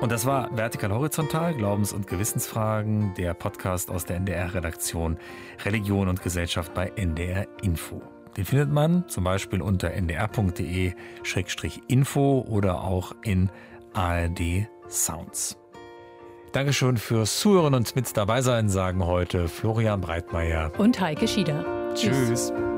Und das war Vertikal Horizontal, Glaubens- und Gewissensfragen, der Podcast aus der NDR-Redaktion Religion und Gesellschaft bei NDR Info. Den findet man zum Beispiel unter ndr.de/info oder auch in ARD Sounds. Dankeschön fürs Zuhören und mit dabei sein, sagen heute Florian Breitmeier und Heike Schieder. Tschüss.